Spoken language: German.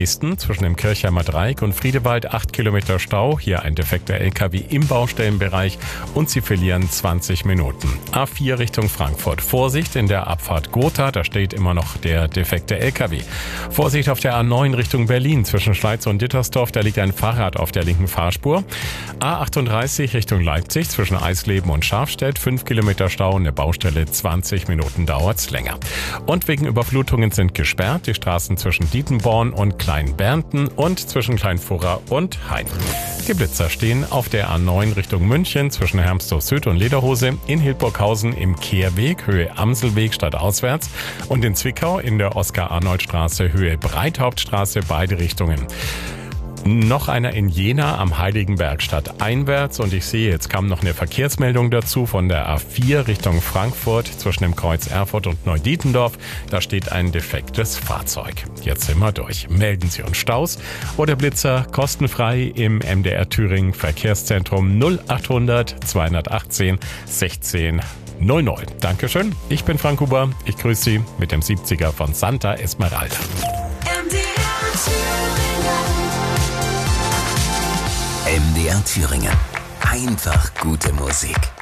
Dresden zwischen dem Kirchheimer Dreieck und Friedewald 8 Kilometer Stau. Hier ein defekter LKW im Baustellenbereich und Sie verlieren 20 Minuten. A4 Richtung Frankfurt. Vorsicht in der Abfahrt Gotha, da steht immer noch der defekte LKW. Vorsicht auf der A9 Richtung Berlin zwischen Schleiz und Dittersdorf, da liegt ein Fahrrad auf der linken Fahrspur. A38 Richtung Leipzig zwischen Eisleben und Schafstedt 5 Kilometer Stau und eine Baustelle, 20 Minuten dauert's länger. Und wegen Überflutungen sind gesperrt die Straßen zwischen Dietenborn und Kleinbernten und zwischen Kleinfurra und Hain. Die Blitzer stehen auf der A9 Richtung München zwischen Hermsdorf Süd und Lederhose, in Hildburghausen im Kehrweg Höhe Amselweg stadtauswärts und in Zwickau in der Oskar-Arnold-Straße Höhe Breithauptstraße beide Richtungen. Noch einer in Jena am Heiligenberg stadteinwärts und ich sehe, jetzt kam noch eine Verkehrsmeldung dazu von der A4 Richtung Frankfurt zwischen dem Kreuz Erfurt und Neudietendorf. Da steht ein defektes Fahrzeug. Jetzt sind wir durch. Melden Sie uns Staus oder Blitzer kostenfrei im MDR Thüringen Verkehrszentrum 0800 218 16 00. Dankeschön. Ich bin Frank Huber. Ich grüße Sie mit dem 70er von Santa Esmeralda. MDR Thüringen. Einfach gute Musik.